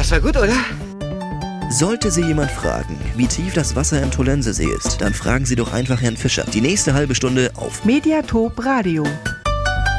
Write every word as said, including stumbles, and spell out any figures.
Das war gut, oder? Sollte Sie jemand fragen, wie tief das Wasser im Tollensesee ist, dann fragen Sie doch einfach Herrn Fischer. Die nächste halbe Stunde auf Mediatop Radio.